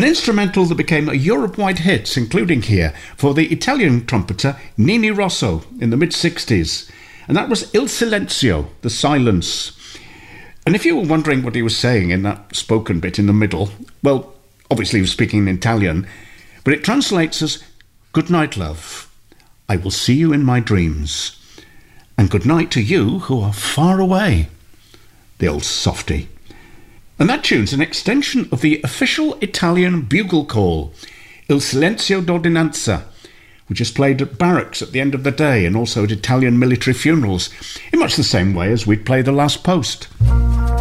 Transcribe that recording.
An instrumental that became a Europe-wide hit, including here, for the Italian trumpeter Nini Rosso in the mid-60s. And that was Il Silenzio, the silence. And if you were wondering what he was saying in that spoken bit in the middle, well, obviously he was speaking in Italian, but it translates as, "Good night, love. I will see you in my dreams. And good night to you who are far away." The old softy. And that tune's an extension of the official Italian bugle call, Il Silenzio d'Ordinanza, which is played at barracks at the end of the day and also at Italian military funerals, in much the same way as we'd play the last post.